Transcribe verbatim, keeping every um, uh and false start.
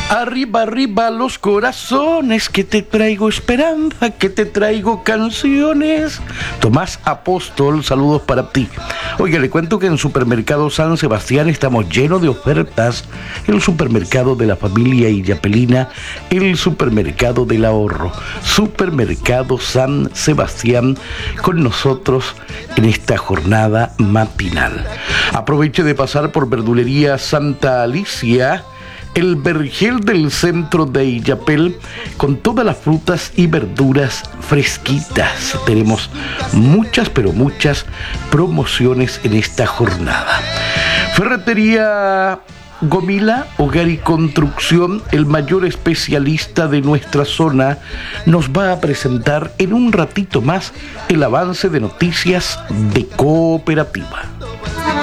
Arriba, arriba los corazones, que te traigo esperanza, que te traigo canciones. Tomás Apóstol, saludos para ti. Oiga, le cuento que en Supermercado San Sebastián estamos llenos de ofertas. El supermercado de la familia illapelina, el supermercado del ahorro. Supermercado San Sebastián con nosotros en esta jornada matinal. Aproveche de pasar por Verdulería Santa Alicia, el vergel del centro de Illapel, con todas las frutas y verduras fresquitas. Tenemos muchas, pero muchas promociones en esta jornada. Ferretería Gomila, Hogar y Construcción, el mayor especialista de nuestra zona, nos va a presentar en un ratito más el avance de noticias de Cooperativa.